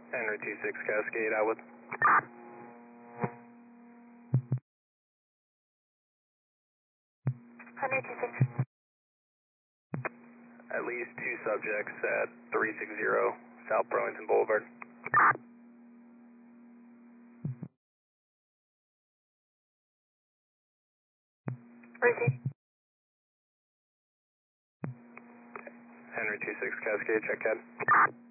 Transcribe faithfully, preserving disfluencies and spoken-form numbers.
Henry two six Cascade, Atwood. Henry two six. At least two subjects at three sixty South Burlington Boulevard. Receive. Henry two six Cascade, check head.